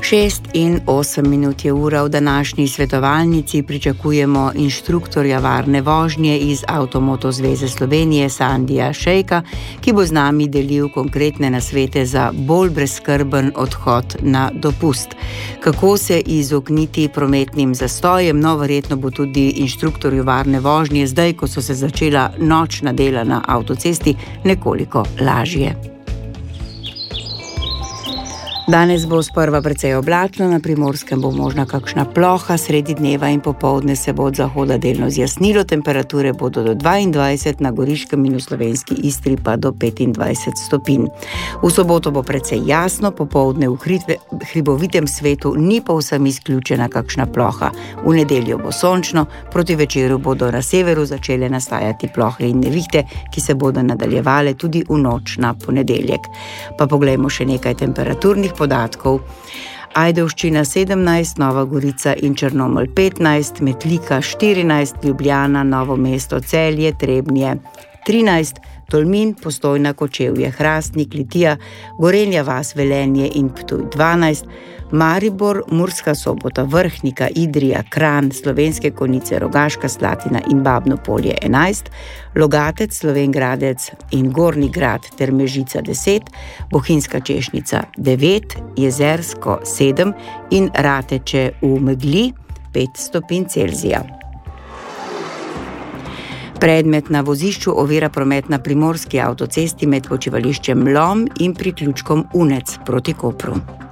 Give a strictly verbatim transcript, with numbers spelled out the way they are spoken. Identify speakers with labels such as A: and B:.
A: Šest in osem minut je ura. V današnji svetovalnici pričakujemo inštruktorja varne vožnje iz Avtomoto zveze Slovenije Sandija Šejka, ki bo z nami delil konkretne nasvete za bolj brezskrben odhod na dopust. Kako se izogniti prometnim zastojem, no verjetno bo tudi inštruktorju varne vožnje zdaj, ko so se začela nočna dela na avtocesti, nekoliko lažje. Danes bo sprva precej oblačno, na Primorskem bo možna kakšna ploha, sredi dneva in popoldne se bo od zahoda delno zjasnilo, temperature bodo do dvaindvajset, na Goriškem in v slovenski Istri pa do petindvajset stopinj. V soboto bo precej jasno, popoldne v hribovitem svetu ni povsem izključena kakšna ploha. V nedeljo bo sončno, proti večeru bodo na severu začele nastajati plohe in nevihte, ki se bodo nadaljevale tudi v noč na ponedeljek. Pa poglejmo še nekaj temperaturnih podatkov. Ajdovščina sedemnajst, Nova Gorica in Črnomelj petnajst, Metlika štirinajst, Ljubljana, Novo mesto, Celje, Trebnje trinajst, Tolmin, Postojna, Kočevje, Hrastnik, Litija, Gorenja vas, Velenje in Ptuj dvanajst, Maribor, Murska Sobota, Vrhnika, Idrija, Kranj, Slovenske Konjice, Rogaška Slatina in Babno Polje enajst, Logatec, Slovenj Gradec in Gornji Grad ter Mežica deset, Bohinjska Češnica devet, Jezersko sedem in Rateče v megli pet stopinj Celzija. Predmet na vozišču ovira promet na primorski avtocesti med počivališčem Lom in priključkom Unec proti Kopru.